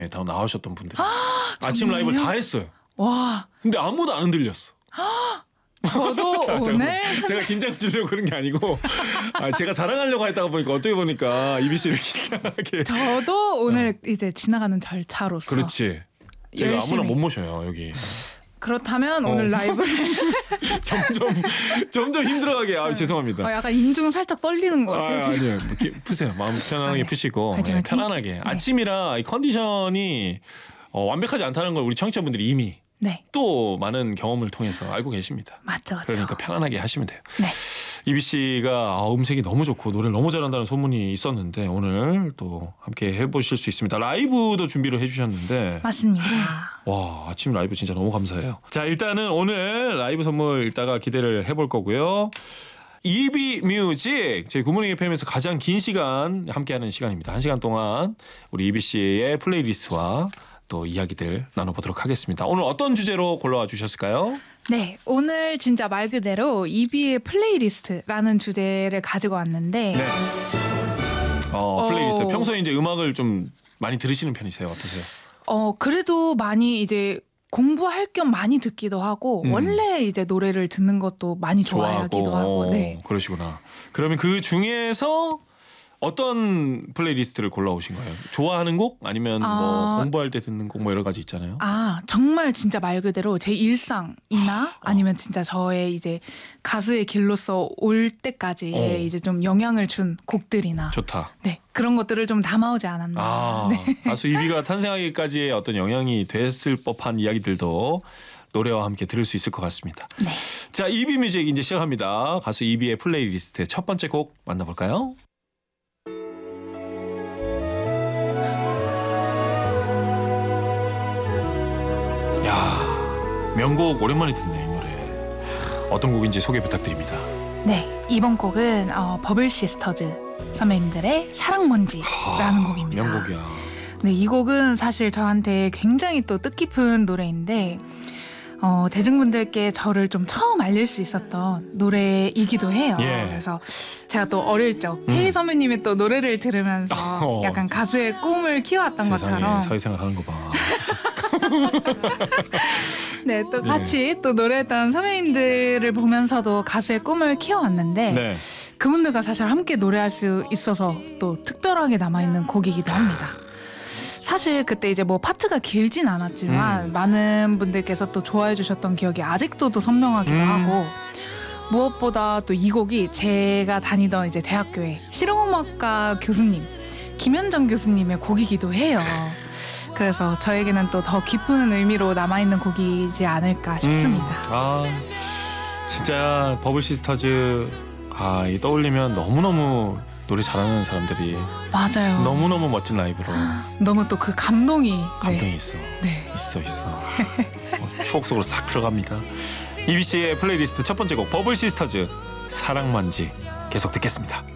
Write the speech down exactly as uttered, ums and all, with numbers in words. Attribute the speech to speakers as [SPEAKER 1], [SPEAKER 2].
[SPEAKER 1] 다 나오셨던 분들이 아침 라이브를 다 했어요.
[SPEAKER 2] 와.
[SPEAKER 1] 근데 아무도 안 흔들렸어.
[SPEAKER 2] 저도
[SPEAKER 1] 제가,
[SPEAKER 2] 오늘
[SPEAKER 1] 제가 긴장 주려고 그런 게 아니고 아, 제가 자랑하려고 했다가 보니까 어떻게 보니까 이비 씨를 긴장하게.
[SPEAKER 2] 저도 오늘 어. 이제 지나가는 절차로서.
[SPEAKER 1] 그렇지. 제가
[SPEAKER 2] 열심히.
[SPEAKER 1] 아무나 못 모셔요 여기.
[SPEAKER 2] 그렇다면 어. 오늘 라이브를
[SPEAKER 1] 점점 점점 힘들어가게. 아 죄송합니다.
[SPEAKER 2] 어, 약간 인중 살짝 떨리는 것 같아요.
[SPEAKER 1] 아, 아니요. 뭐, 푸세요. 마음 편안하게 아, 네. 푸시고
[SPEAKER 2] 화이팅,
[SPEAKER 1] 네,
[SPEAKER 2] 화이팅.
[SPEAKER 1] 편안하게.
[SPEAKER 2] 네.
[SPEAKER 1] 아침이라 이 컨디션이 어, 완벽하지 않다는 걸 우리 청취자분들이 이미
[SPEAKER 2] 네.
[SPEAKER 1] 또 많은 경험을 통해서 알고 계십니다.
[SPEAKER 2] 맞죠, 맞죠.
[SPEAKER 1] 그러니까 편안하게 하시면 돼요.
[SPEAKER 2] 네.
[SPEAKER 1] 이비 씨가 아, 음색이 너무 좋고 노래를 너무 잘한다는 소문이 있었는데 오늘 또 함께 해보실 수 있습니다. 라이브도 준비를 해주셨는데
[SPEAKER 2] 맞습니다.
[SPEAKER 1] 와 아침 라이브 진짜 너무 감사해요. 자 일단은 오늘 라이브 선물 이따가 기대를 해볼 거고요. 이비 뮤직 저희 굿모닝 에프엠에서 가장 긴 시간 함께하는 시간입니다. 한 시간 동안 우리 이비 씨의 플레이리스트와 또 이야기들 나눠보도록 하겠습니다. 오늘 어떤 주제로 골라와 주셨을까요?
[SPEAKER 2] 네, 오늘 진짜 말 그대로 이비의 플레이리스트라는 주제를 가지고 왔는데
[SPEAKER 1] 네. 어, 플레이리스트.
[SPEAKER 2] 어...
[SPEAKER 1] 평소에 이제 음악을 좀 많이 들으시는 편이세요? 어떠세요?
[SPEAKER 2] 어, 그래도 많이 이제 공부할 겸 많이 듣기도 하고 음. 원래 이제 노래를 듣는 것도 많이 좋아하기도 좋아하고, 하고. 네.
[SPEAKER 1] 어, 그러시구나. 그러면 그 중에서 어떤 플레이리스트를 골라오신 거예요? 좋아하는 곡? 아니면 아... 뭐 공부할 때 듣는 곡 뭐 여러 가지 있잖아요.
[SPEAKER 2] 아 정말 진짜 말 그대로 제 일상이나 어. 아니면 진짜 저의 이제 가수의 길로서 올 때까지 어. 이제 좀 영향을 준 곡들이나
[SPEAKER 1] 좋다.
[SPEAKER 2] 네 그런 것들을 좀 담아오지 않았나.
[SPEAKER 1] 아,
[SPEAKER 2] 네.
[SPEAKER 1] 가수 이비가 탄생하기까지의 어떤 영향이 됐을 법한 이야기들도 노래와 함께 들을 수 있을 것 같습니다.
[SPEAKER 2] 네.
[SPEAKER 1] 자 이비 뮤직 이제 시작합니다. 가수 이비의 플레이리스트 첫 번째 곡 만나볼까요? 야 명곡 오랜만에 듣네 이 노래. 어떤 곡인지 소개 부탁드립니다.
[SPEAKER 2] 네 이번 곡은 어, 버블 시스터즈 선배님들의 사랑먼지라는
[SPEAKER 1] 아,
[SPEAKER 2] 곡입니다.
[SPEAKER 1] 명곡이야.
[SPEAKER 2] 네, 이 곡은 사실 저한테 굉장히 또 뜻깊은 노래인데 어, 대중분들께 저를 좀 처음 알릴 수 있었던 노래이기도 해요.
[SPEAKER 1] 예.
[SPEAKER 2] 그래서 제가 또 어릴 적 태희 음. 선배님의 또 노래를 들으면서 어, 약간 가수의 꿈을 키워왔던 것처럼
[SPEAKER 1] 사회생활 하는 거 봐.
[SPEAKER 2] 네, 또 같이 예. 또 노래했던 선배님들을 보면서도 가수의 꿈을 키워왔는데 네. 그분들과 사실 함께 노래할 수 있어서 또 특별하게 남아있는 곡이기도 합니다. 사실 그때 이제 뭐 파트가 길진 않았지만 음. 많은 분들께서 또 좋아해 주셨던 기억이 아직도 또 선명하기도 음. 하고 무엇보다 또 이 곡이 제가 다니던 이제 대학교의 실용음악과 교수님 김현정 교수님의 곡이기도 해요. 그래서 저에게는 또 더 깊은 의미로 남아있는 곡이지 않을까 싶습니다.
[SPEAKER 1] 음. 아 진짜 버블 시스터즈 아, 이 떠올리면 너무너무 노래 잘하는 사람들이
[SPEAKER 2] 맞아요.
[SPEAKER 1] 너무너무 멋진 라이브로
[SPEAKER 2] 너무 또 그 감동이
[SPEAKER 1] 감동이
[SPEAKER 2] 네.
[SPEAKER 1] 있어.
[SPEAKER 2] 네.
[SPEAKER 1] 있어 있어. 어, 추억 속으로 싹 들어갑니다. 이비 씨의 플레이리스트 첫 번째 곡 버블 시스터즈 사랑만지 계속 듣겠습니다.